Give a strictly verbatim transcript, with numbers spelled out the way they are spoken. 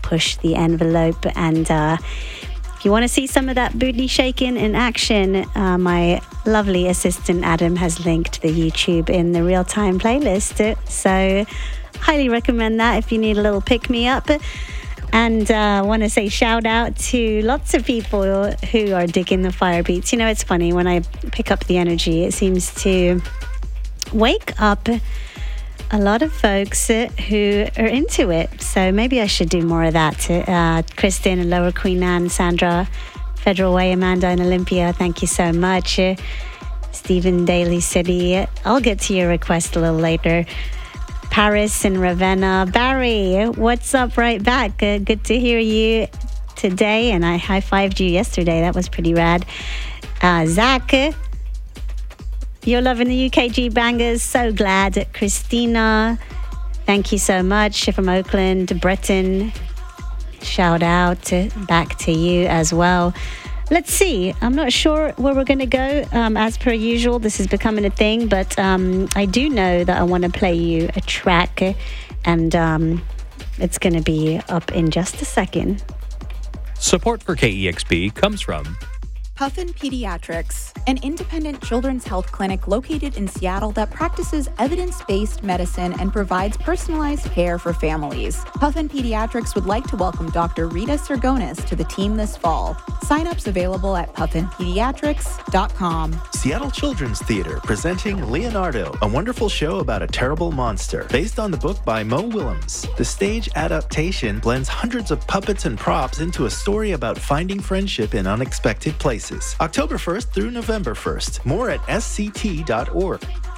push the envelope. And uh, if you want to see some of that booty shaking in action, uh, my lovely assistant Adam has linked the YouTube in the real-time playlist. So highly recommend that if you need a little pick-me-up. And I uh, want to say shout out to lots of people who are digging the fire beats. You know, it's funny, when I pick up the energy, it seems to wake up a lot of folks who are into it. So maybe I should do more of that. Uh, Kristen and Lower Queen Anne, Sandra, Federal Way, Amanda and Olympia, thank you so much. Uh, Stephen Daly City, I'll get to your request a little later. Paris and Ravenna. Barry, what's up right back? Uh, good to hear you today, and I high-fived you yesterday. That was pretty rad. Uh, Zach, you're loving the U K G bangers. So glad. Christina, thank you so much from Oakland. Breton, shout out back to you as well. Let's see. I'm not sure where we're going to go. Um, as per usual, this is becoming a thing, but um, I do know that I want to play you a track, and um, it's going to be up in just a second. Support for K E X P comes from Puffin Pediatrics, an independent children's health clinic located in Seattle that practices evidence-based medicine and provides personalized care for families. Puffin Pediatrics would like to welcome Doctor Rita Sergonis to the team this fall. Sign-ups available at puffin pediatrics dot com. Seattle Children's Theater presenting Leonardo, a wonderful show about a terrible monster, based on the book by Mo Willems. The stage adaptation blends hundreds of puppets and props into a story about finding friendship in unexpected places. October first through November first. More at s c t dot org.